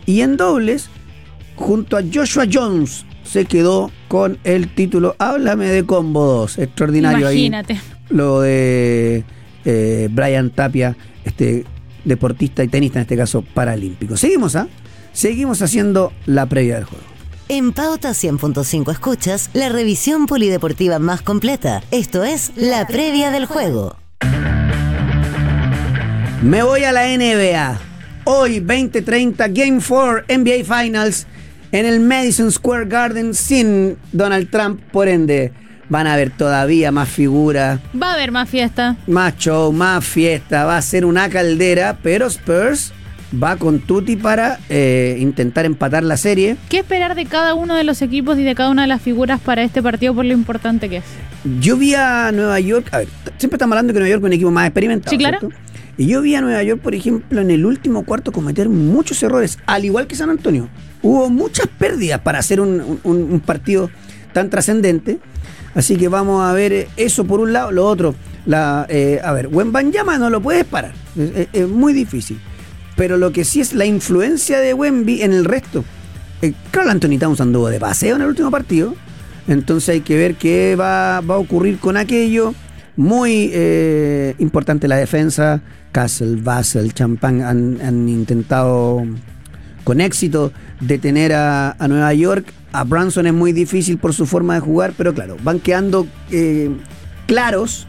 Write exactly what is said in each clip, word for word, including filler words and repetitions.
Y en dobles, junto a Joshua Jones, se quedó con el título. Háblame de combo dos. Extraordinario. Imagínate. Ahí lo de eh, Brian Tapia, este deportista y tenista, en este caso paralímpico. Seguimos, ¿ah? ¿eh? Seguimos haciendo la previa del juego. En Pauta cien punto cinco escuchas la revisión polideportiva más completa. Esto es la previa del juego. Me voy a la N B A. Hoy, veinte treinta, Game cuatro N B A Finals en el Madison Square Garden sin Donald Trump. Por ende, van a haber todavía más figuras. Va a haber más fiesta. Más show, más fiesta. Va a ser una caldera, pero Spurs va con tutti para eh, intentar empatar la serie. ¿Qué esperar de cada uno de los equipos y de cada una de las figuras para este partido por lo importante que es? Yo vi a Nueva York, a ver, siempre estamos hablando que Nueva York es un equipo más experimentado, sí, claro, ¿cierto? Y yo vi a Nueva York, por ejemplo, en el último cuarto cometer muchos errores, al igual que San Antonio. Hubo muchas pérdidas para hacer un, un, un partido tan trascendente. Así que vamos a ver eso por un lado. Lo otro, la, eh, a ver, Wembanyama no lo puedes parar, es, es, es muy difícil. Pero lo que sí es la influencia de Wemby en el resto. Eh, Karl Anthony Towns anduvo de paseo en el último partido. Entonces hay que ver qué va, va a ocurrir con aquello. Muy eh, importante la defensa. Castle, Vassell, Champagne han, han intentado con éxito detener a, a Nueva York. A Brunson es muy difícil por su forma de jugar, pero claro, van quedando eh, claros.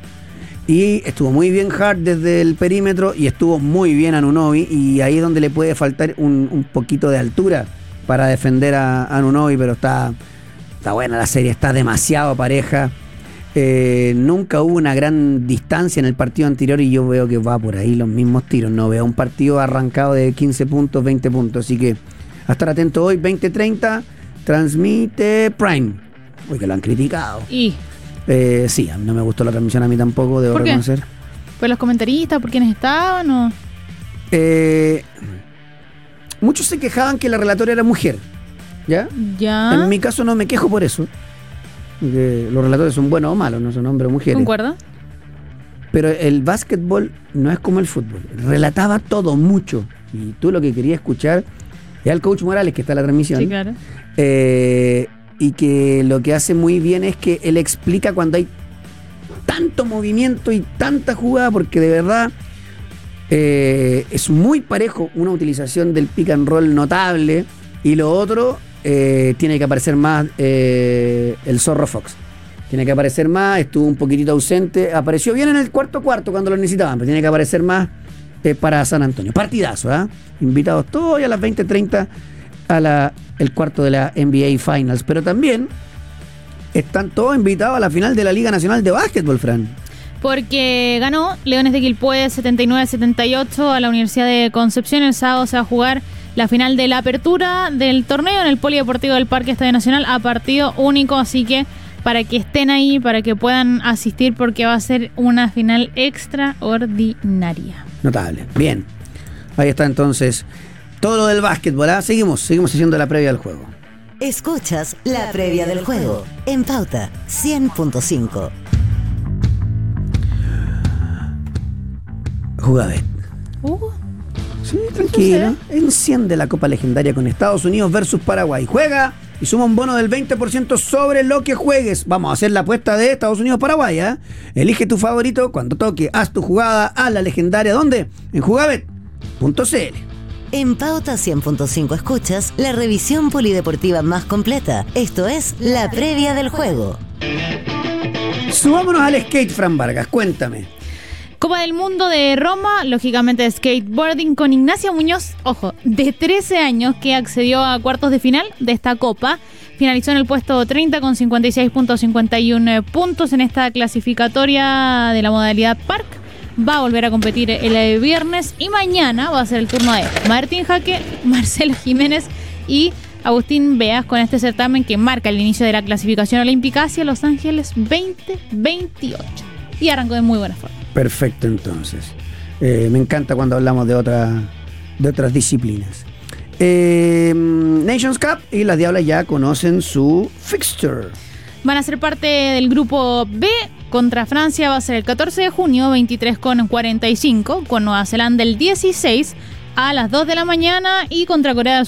Y estuvo muy bien Hart desde el perímetro y estuvo muy bien Anunoby. Y ahí es donde le puede faltar un, un poquito de altura para defender a Anunoby, pero está, está buena la serie, está demasiado pareja. Eh, nunca hubo una gran distancia en el partido anterior y yo veo que va por ahí los mismos tiros. No veo un partido arrancado de quince puntos, veinte puntos. Así que a estar atento hoy, veinte treinta, transmite Prime. Uy, que lo han criticado. Y... Eh, sí, no me gustó la transmisión a mí tampoco, debo ¿por qué? reconocer. ¿Por los comentaristas? ¿Por quiénes estaban? ¿O? Eh, muchos se quejaban que la relatora era mujer. ¿Ya? Ya. En mi caso no me quejo por eso. Porque los relatores son buenos o malos, no son hombres o mujeres. ¿Concuerdo? Pero el básquetbol no es como el fútbol. Relataba todo mucho. Y tú lo que querías escuchar es al coach Morales, que está en la transmisión. Sí, claro. Eh... Y que lo que hace muy bien es que él explica cuando hay tanto movimiento y tanta jugada, porque de verdad eh, es muy parejo, una utilización del pick and roll notable, y lo otro, eh, tiene que aparecer más eh, el Zorro Fox. Tiene que aparecer más, estuvo un poquitito ausente, apareció bien en el cuarto cuarto cuando lo necesitaban, pero tiene que aparecer más eh, para San Antonio. Partidazo, ¿eh? Invitados todos hoy a las veinte treinta a la... el cuarto de la N B A Finals, pero también están todos invitados a la final de la Liga Nacional de Básquetbol, Fran. Porque ganó Leones de Quilpué setenta y nueve a setenta y ocho a la Universidad de Concepción. El sábado se va a jugar la final de la apertura del torneo en el Polideportivo del Parque Estadio Nacional a partido único, así que para que estén ahí, para que puedan asistir, porque va a ser una final extraordinaria. Notable. Bien. Ahí está entonces todo lo del básquetbol, ¿eh? Seguimos, seguimos haciendo la previa del juego. Escuchas la previa del juego en Pauta cien punto cinco. Jugabet. Uh, sí, tranquilo. Enciende la Copa Legendaria con Estados Unidos versus Paraguay. Juega y suma un bono del veinte por ciento sobre lo que juegues. Vamos a hacer la apuesta de Estados Unidos-Paraguay, ¿eh? Elige tu favorito cuando toque. Haz tu jugada a la legendaria. ¿Dónde? En jugabet punto c l. En Pauta cien punto cinco escuchas la revisión polideportiva más completa. Esto es la previa del juego. Subámonos al skate, Fran Vargas, cuéntame. Copa del Mundo de Roma, lógicamente de skateboarding, con Ignacia Muñoz, ojo, de trece años, que accedió a cuartos de final de esta Copa. Finalizó en el puesto treinta con cincuenta y seis punto cincuenta y uno puntos en esta clasificatoria de la modalidad Park. Va a volver a competir el viernes y mañana va a ser el turno de Martín Jaque, Marcelo Jiménez y Agustín Beas con este certamen que marca el inicio de la clasificación olímpica hacia Los Ángeles veinte veintiocho. Y arrancó de muy buena forma. Perfecto, entonces. Eh, me encanta cuando hablamos de, otra, de otras disciplinas. Eh, Nations Cup y las Diablas ya conocen su fixture. Van a ser parte del grupo B. Contra Francia va a ser el catorce de junio, veintitrés con cuarenta y cinco. Con Nueva Zelanda el dieciséis a las dos de la mañana. Y contra Corea del